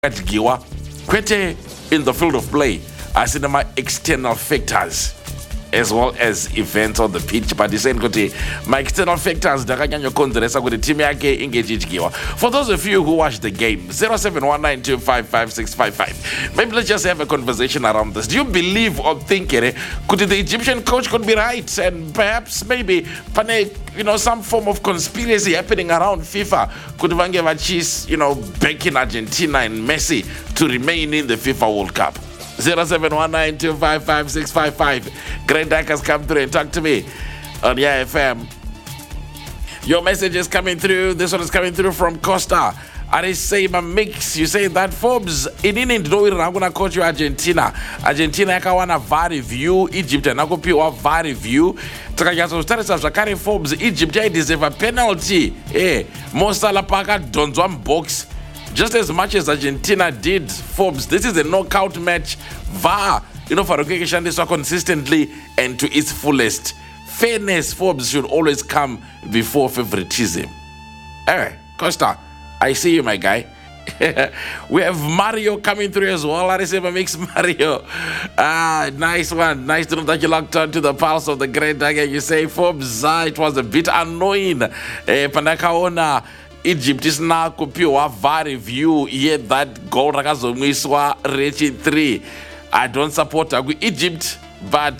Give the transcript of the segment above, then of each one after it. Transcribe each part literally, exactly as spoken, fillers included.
Giwa, kwete in the field of play, I see my external factors as well as events on the pitch, but this ain't my external factors dakanyanya konzeresa kuti team yake ingechichikiwa. For those of you who watch the game, zero seven one nine two five five six five five, maybe let's just have a conversation around this. Do you believe or think eh, could the Egyptian coach could be right, and perhaps maybe pane, you know, some form of conspiracy happening around FIFA could vange vachis, you know, backing Argentina and Messi to remain in the FIFA World Cup? zero seven one nine two five five six five five. Great Dak has come through and talk to me on Y F M. Your message is coming through. This one is coming through from Costa. I say my mix. You say that Forbes in Indian I'm gonna coach you Argentina. Argentina yakawana vari view. Egypt anakupiwa vari view. Takanyatsotarisa zvakare Forbes. Egypt I deserve a penalty. Eh, Mo Salah paka donzwa box. Just as much as Argentina did, Forbes, this is a knockout match. V A R, you know, for recognition, this consistently and to its fullest. Fairness, Forbes, should always come before favoritism. All right, Costa, I see you, my guy. We have Mario coming through as well. I receive a mix, Mario. Ah, nice one. Nice to know that you locked on to the pulse of the Great Dagger. You say, Forbes, ah, it was a bit annoying. Eh, Panakaona. Egypt is now kupiwa vari view yet that goal rakazomwiswa rechi three. I don't support Egypt, but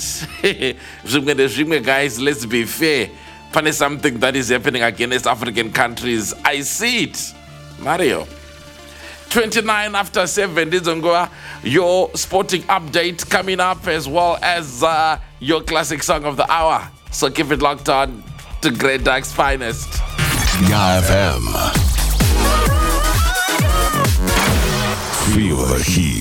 guys, let's be fair. Pane something that is happening against African countries. I see it. Mario. twenty-nine after seven, Dizongoa, your sporting update coming up as well as uh, your classic song of the hour. So keep it locked on to Great Dak's finest. Y F M. Feel the heat.